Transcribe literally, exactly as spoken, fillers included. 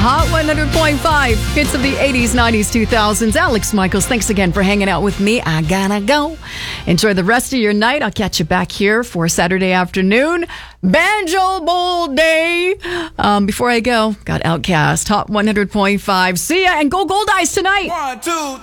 Hot one hundred point five, hits of the eighties, nineties, two thousands. Alex Michaels, thanks again for hanging out with me. I gotta go. Enjoy the rest of your night. I'll catch you back here for Saturday afternoon. Banjo Bowl Day. Um, before I go, got Outcast, Hot one hundred point five. See ya, and go Gold Eyes tonight. One, two,